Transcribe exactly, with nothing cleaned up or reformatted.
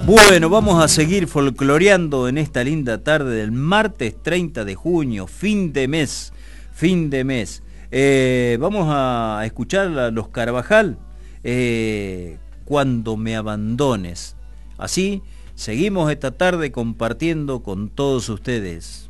Bueno, vamos a seguir folcloreando en esta linda tarde del martes treinta de junio, fin de mes, fin de mes. Eh, vamos a escuchar a los Carvajal, eh, Cuando me abandones. Así, seguimos esta tarde compartiendo con todos ustedes.